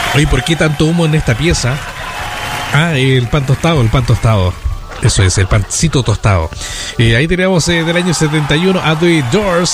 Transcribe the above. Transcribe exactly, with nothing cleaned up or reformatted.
Oye, ¿por qué tanto humo en esta pieza? Ah, el pan tostado, el pan tostado. Eso es, el pancito tostado. Eh, ahí tenemos eh, del año setenta y uno a The Doors